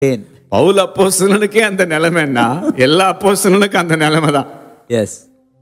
பவுல் அப்போஸ்தலனுக்கே அந்த நிலைமைன்னா எல்லா அப்போஸ்தலனுக்கும் அந்த நிலைமை தான். எஸ்.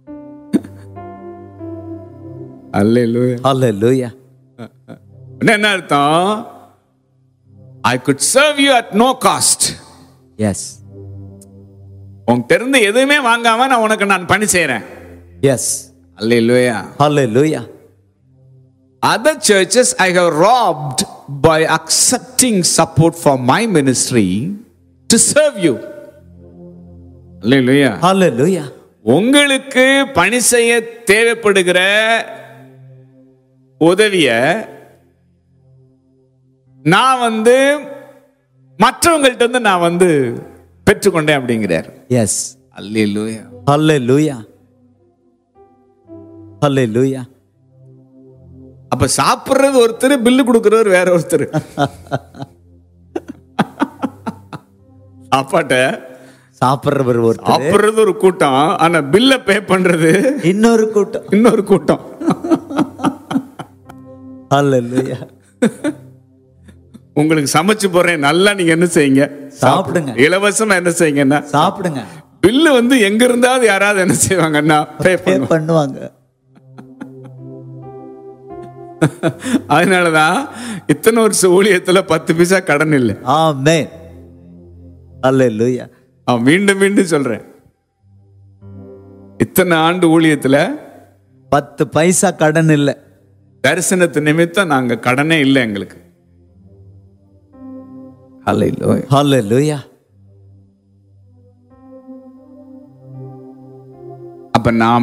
அல்லேலூயா. ஹல்லேலூயா. என்ன அர்த்தம்? I could serve you at no cost. S. உன்கிட்ட இருந்து எதுவுமே வாங்காம நான் உனக்கு நான் பணி செய்றேன். S. Hallelujah. Hallelujah. Other churches I have robbed by accepting support for my ministry to serve you. அல்லேலூயா. ஹல்லேலூயா. உங்களுக்கு பணி செய்ய தேவைப்படுகிற உதவிய நான் மற்றவங்கள்ட்ட இருந்து நான் பெற்றுக்கொண்டேன் அப்படிங்கிறார். எஸ். அல்லேலூயா. ஹல்லேலூயா. ஹல்லேலூயா. அப்ப சாப்பிடுறது ஒருத்தர், பில்லு கொடுக்கிறவர் வேற ஒருத்தர். சாப்பிடுறது ஒரு கூட்டம், ஆனா பில்ல பே பண்றது இன்னொரு கூட்டம். அல்லேலூயா. உங்களுக்கு சமைச்சு போறேன், நல்லா நீங்க என்ன செய்யுங்க? சாப்பிடுங்க. இலவசமா என்ன செய்யுங்கன்னா சாப்பிடுங்க. பில்லு எங்க இருந்தாவது யாராவது என்ன செய்வாங்கன்னா பே பண்ணுவாங்க. அதனாலதான் இத்தனை வருஷம் ஊழியத்துல 10 பைசா கடன் இல்லை. ஆமென். அல்லேலூயா. மீண்டும் மீண்டும் சொல்றேன், இத்தனை ஆண்டு ஊழியத்துல 10 பைசா கடன் இல்லை. தரிசனத்து நிமித்தம் நாங்க கடனே இல்லை எங்களுக்கு. அல்லேலூயா. ஹல்லேலூயா. அப்ப நாம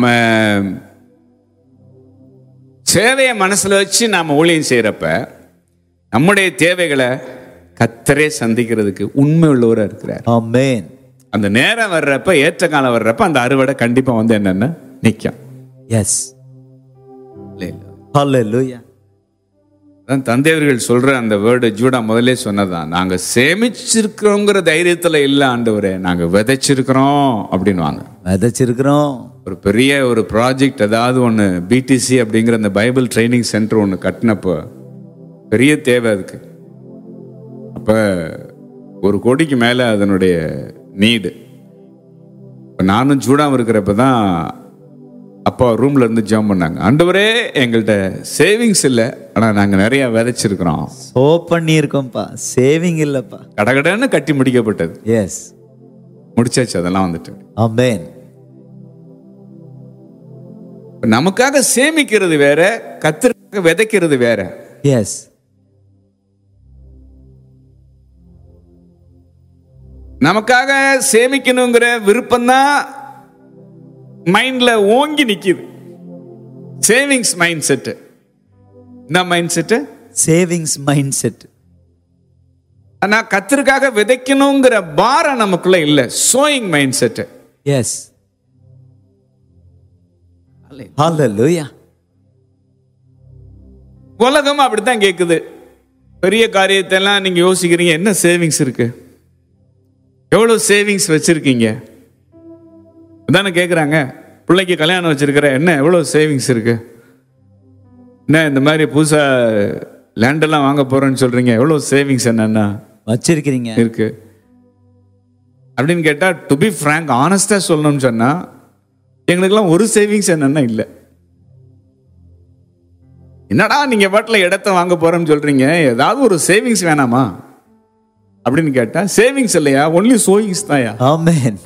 சேவையை மனசுல வச்சு நாம ஊழியம் செய்யறப்ப நம்முடைய தேவைகளை கர்த்தரே சந்திக்கிறதுக்கு உண்மை உள்ளவரா இருக்கிறார். ஆமென். அந்த நேரம் வர்றப்ப, ஏற்ற காலம் வர்றப்ப அந்த அறுவடை கண்டிப்பா என்னன்னா நிக்கும். எஸ். ஹல்லேலூயா. தந்தையவர்கள் சொல்ற அந்த வேர்டு ஜூடா முதல்ல சொன்னதான், நாங்க சேமிச்சிருக்கிறோங்கிற தைரியத்துல இல்ல ஆண்டவரே, நாங்க விதைச்சிருக்கிறோம் அப்படின்வாங்க. விதைச்சிருக்கிறோம். ஒரு பெரிய ப்ராஜெக்ட் ஏதாவது ஒன்று பிடிசி அப்படிங்கிற அந்த பைபிள் ட்ரைனிங் சென்டர் ஒன்று கட்டினப்போ பெரிய தேவை அதுக்கு. அப்ப 1 கோடிக்கு மேல அதனுடைய நீடு. நானும் ஜூடாம இருக்கிறப்ப தான் அப்பா ரூம்ல இருந்து ஜெபம் பண்ணாங்க, ஆண்டவரே எங்கள்கிட்ட சேவிங்ஸ் இல்லை, ஆனா நாங்க நிறைய விதைச்சிருக்கிறோம். சோ பண்ணியிருக்கோம்ப்பா, சேவிங் இல்லப்பா. கடகடன்னு கட்டி முடிக்கப்பட்டது. எஸ். முடிச்சாச்சு அதெல்லாம் ஆமென். நமக்காக சேமிக்கிறது வேற, கர்த்தருக்காக விதைக்கிறது வேற. எஸ். நமக்காக சேமிக்கணுங்கிற விருப்பம் தான் மைண்ட்ல ஓங்கி நிக்குது. Savings mind set. என்ன mind set? Savings mind set. ஆனா கர்த்தருக்காக விதைக்கணுங்கிற பாரம் நமக்குள்ள இல்ல. Sowing mind set. எஸ். ஹல்லேலூயா. உலகம் அப்படித்தான் கேக்குது. பெரிய காரியத்தை எல்லாம் நீங்க யோசிக்கிறீங்க, என்ன சேவிங்ஸ் இருக்கு, எவ்வளவு சேவிங்ஸ் வச்சிருக்கீங்க தானே கேக்குறாங்க. பிள்ளைக்கு கல்யாணம் வச்சிருக்கிற, என்ன எவ்வளவு சேவிங்ஸ் இருக்கு, என்ன இந்த மாதிரி புதுசா லேண்ட் எல்லாம் வாங்க போறேன்னு சொல்றீங்க, எவ்வளவு சேவிங்ஸ் என்னன்னா வச்சிருக்கீங்க இருக்கு அப்படின்னு கேட்டா, டு பி ஃப்ராங்க், ஆனஸ்டா சொல்லணும்னு சொன்னா எங்களுக்கெல்லாம் ஒரு சேவிங்ஸ் என்னன்னா இல்லை. என்னடா நீங்க பாட்டில் இடத்த வாங்க போறோம்னு சொல்றீங்க, ஏதாவது ஒரு சேவிங்ஸ் வேணாமா அப்படின்னு கேட்டா, சேவிங்ஸ் இல்லையா, ஒன்லி சோயிங்ஸ் தான்யா. ஆமென்.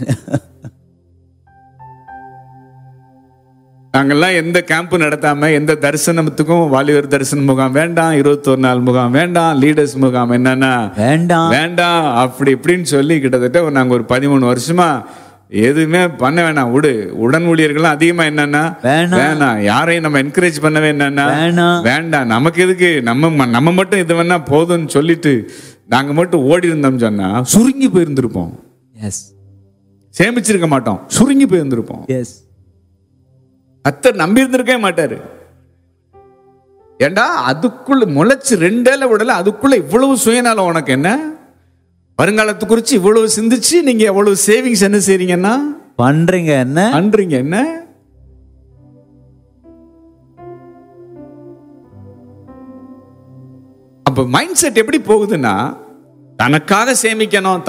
நாங்கெல்லாம் எந்த கேம்ப் நடத்தாம, எந்த தரிசனத்துக்கும், வாலிபர் தரிசன முகாம் வேண்டாம், 21 நாள் முகாம் வேண்டாம், லீடர்ஸ் முகாம் என்னன்னா வேண்டாம் அப்படி இப்படின்னு சொல்லி கிட்டத்தட்ட நாங்க ஒரு 13 வருஷமா எதுவுமே பண்ண வேணாம், உடன் ஊழியர்கள் அதிகமா என்னன்னா வேணாம், யாரையும் நம்ம என்கரேஜ் பண்ணவே என்னன்னா வேண்டாம், நமக்கு எதுக்கு, நம்ம மட்டும் இது வேணா போதும்னு சொல்லிட்டு நாங்க மட்டும் ஓடி இருந்தோம் சொன்னா சுருங்கி போயிருந்திருப்போம். சேமிச்சிருக்க மாட்டோம், சுருங்கி போயிருந்திருப்போம். கர்த்தர் நம்பி இருந்திருக்கவே மாட்டாரு. ஏண்டா அதுக்குள்ள முளைச்சு 2 ஏல விடல, அதுக்குள்ள இவ்வளவு சுயநலம் உனக்கு என்ன? வருங்காலத்து குறிச்சு இவ்வளவு சிந்திச்சு நீங்க எவ்வளவு சேவிங்ஸ் என்ன செய்றீங்கன்னா பண்றீங்க என்ன? அப்ப மைண்ட் செட் எப்படி போகுதுன்னா, தனக்காக சேமிக்கணும்,